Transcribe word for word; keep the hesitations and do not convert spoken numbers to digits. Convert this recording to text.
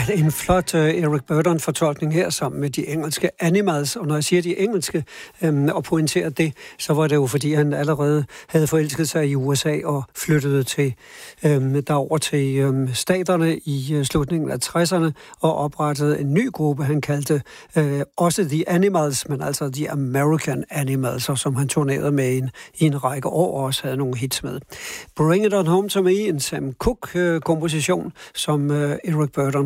en flot uh, Eric Burdon-fortolkning her sammen med de engelske Animals. Og når jeg siger de engelske øhm, og pointerer det, så var det jo fordi, han allerede havde forelsket sig i U S A og flyttede til øhm, derover til øhm, staterne i øh, slutningen af tresserne og oprettede en ny gruppe, han kaldte øh, også The Animals, men altså The American Animals, og som han turnerede med i en, i en række år og også havde nogle hits med. Bring It On Home To Me, en Sam Cooke-komposition, som øh, Eric Burdon